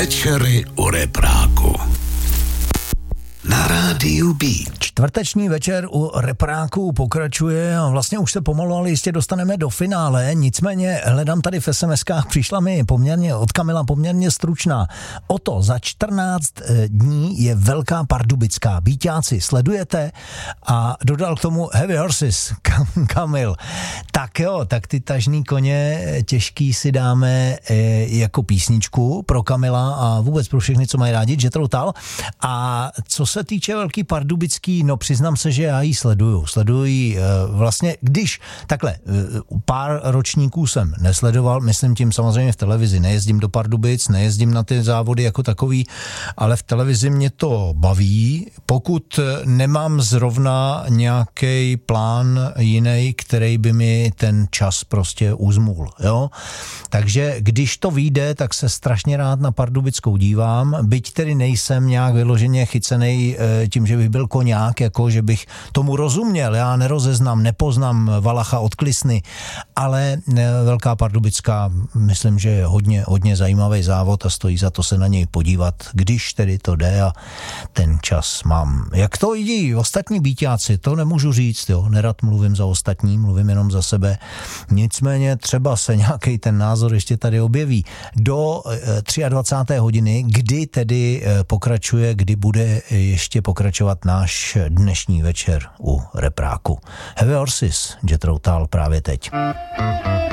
Večery u repráku na rádiu Beat. Čtvrteční večer u repráku pokračuje a vlastně už se pomalu, ale jistě dostaneme do finále. Nicméně hledám tady v SMS-kách, přišla mi od Kamila poměrně stručná. O to za 14 dní je Velká Pardubická. Bíťáci, sledujete? A dodal k tomu Heavy Horses, Kamil. Tak jo, tak ty tažný koně těžký si dáme jako písničku pro Kamila a vůbec pro všechny, co mají rádi, Jethro Tull. A co se týče Velký Pardubický, no přiznám se, že já ji sleduju ji vlastně, když takhle pár ročníků jsem nesledoval, myslím tím samozřejmě v televizi, nejezdím do Pardubic, nejezdím na ty závody jako takový, ale v televizi mě to baví, pokud nemám zrovna nějaký plán jiný, který by mi ten čas prostě uzmul, jo. Takže když to vyjde, tak se strašně rád na Pardubickou dívám, byť tedy nejsem nějak vyloženě chycenej tím, že bych byl koňák, jako že bych tomu rozuměl, já nerozeznám, nepoznám Valacha od Klisny, ale Velká Pardubická, myslím, že je hodně zajímavý závod a stojí za to se na něj podívat, když tedy to jde a ten čas mám. Jak to vidí ostatní bíťáci, to nemůžu říct, jo, nerad mluvím za ostatní, mluvím jenom za sebe, nicméně třeba se nějaký ten názor ještě tady objeví do 23. hodiny, kdy tedy pokračuje, kdy bude ještě pokračovat náš dnešní večer u repráku. Heavy Horses, Jethro Tull právě teď.